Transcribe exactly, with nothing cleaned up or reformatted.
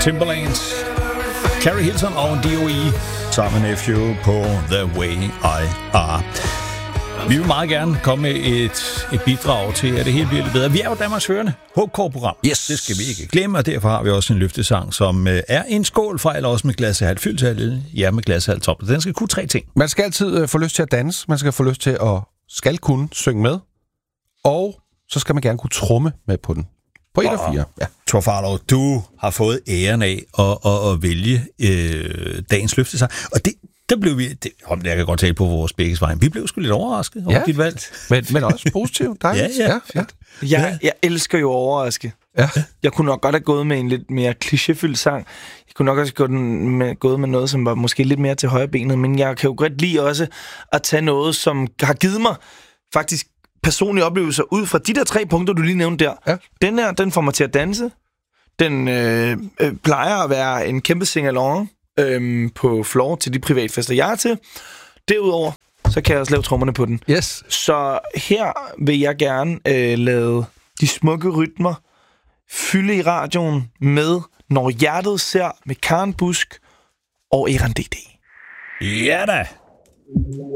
Timbaland, Carrie Hilton og D O E sammen med F U på The Way I Are. Vi vil meget gerne komme med et, et bidrag til, at det hele bliver lidt bedre. Vi er jo Danmarks førende H K-program. Yes. Det skal vi ikke glemme, og derfor har vi også en løftesang, som er en skål fra, eller også med glas af halvt fyldt til, ja, med glas af halvt top. Den skal kunne tre ting. Man skal altid få lyst til at danse, man skal få lyst til at skal kunne synge med, og så skal man gerne kunne tromme med på den. På et og fire. Ja. Thor Farlov, du har fået æren af at, at, at vælge øh, dagens løftesang, og det der blev vi, det, jeg kan godt tale på vores begges vej, vi blev sgu lidt overrasket over ja. dit valg. Men, men også positivt, dejligt. Ja, ja, ja. Jeg, jeg elsker jo at overraske. Ja. Jeg kunne nok godt have gået med en lidt mere klichéfyldt sang. Jeg kunne nok også have gået med, gået med noget, som var måske lidt mere til højre benet, men jeg kan jo godt lide også at tage noget, som har givet mig faktisk personlige oplevelser ud fra de der tre punkter, du lige nævnte der. Ja. Den her, den får mig til at danse. Den øh, øh, plejer at være en kæmpe sing-along øh, på floor til de privatfester, jeg er til. Derudover, så kan jeg også lave trommerne på den. Yes. Så her vil jeg gerne øh, lade de smukke rytmer fylde i radioen med Når hjertet ser med Karen Busk og Eran D D. Ja da!